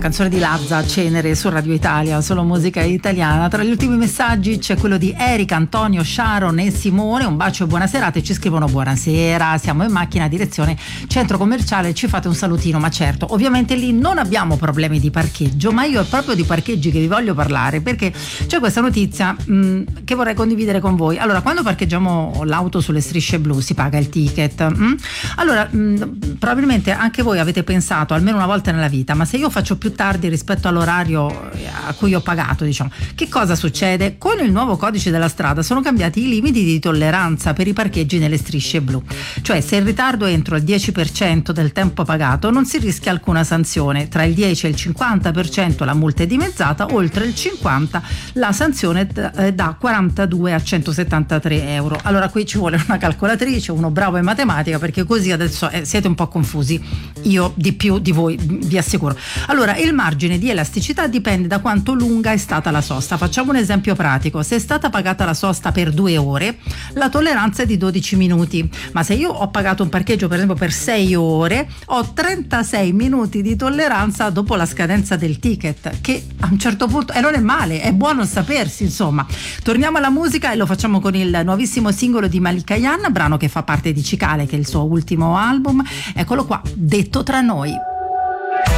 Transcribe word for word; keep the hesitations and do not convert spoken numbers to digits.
canzone di Lazza, Cenere, su Radio Italia, solo musica italiana. Tra gli ultimi messaggi c'è quello di Erika, Antonio, Sharon e Simone. Un bacio e buona serata, e ci scrivono: buonasera, siamo in macchina, direzione centro commerciale, ci fate un salutino. Ma certo, ovviamente lì non abbiamo problemi di parcheggio, ma io è proprio di parcheggi che vi voglio parlare, perché c'è questa notizia mh, che vorrei condividere con voi. Allora, quando parcheggiamo l'auto sulle strisce blu si paga il ticket. Mh? Allora, mh, probabilmente anche voi avete pensato almeno una volta nella vita: ma se io faccio più tardi rispetto all'orario a cui ho pagato, diciamo, che cosa succede? Con il nuovo codice della strada sono cambiati i limiti di tolleranza per i parcheggi nelle strisce blu, cioè se il ritardo è entro il dieci per cento del tempo pagato non si rischia alcuna sanzione, tra il dieci e il cinquanta per cento la multa è dimezzata, oltre il cinquanta per cento la sanzione è da quarantadue a centosettantatré euro. Allora qui ci vuole una calcolatrice, uno bravo in matematica, perché così adesso eh, siete un po' confusi, io di più di voi vi assicuro. Allora, il margine di elasticità dipende da quanto lunga è stata la sosta. Facciamo un esempio pratico: se è stata pagata la sosta per due ore, la tolleranza è di dodici minuti, ma se io ho pagato un parcheggio per esempio per sei ore, ho trentasei minuti di tolleranza dopo la scadenza del ticket, che a un certo punto, e eh, non è male, è buono sapersi, insomma. Torniamo alla musica e lo facciamo con il nuovissimo singolo di Malika Yan, brano che fa parte di Cicale, che è il suo ultimo album. Eccolo qua, Detto tra noi.